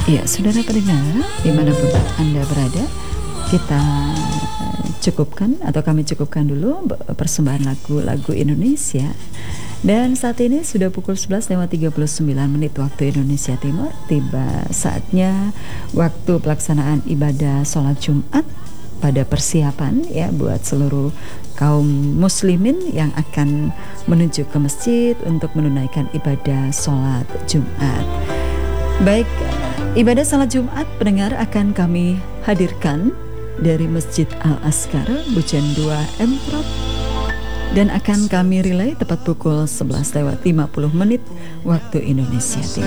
Ya, saudara pendengar, dimanapun Anda berada, kita cukupkan atau kami cukupkan dulu persembahan lagu-lagu Indonesia. Dan saat ini sudah pukul 11:39 waktu Indonesia Timur. Tiba saatnya waktu pelaksanaan ibadah sholat Jumat pada persiapan ya buat seluruh kaum muslimin yang akan menuju ke masjid untuk menunaikan ibadah sholat Jumat. Baik, ibadah salat Jumat pendengar akan kami hadirkan dari Masjid Al-Azkar, Bujen 2 Emprod, dan akan kami relay tepat pukul 11:50 waktu Indonesia Timur.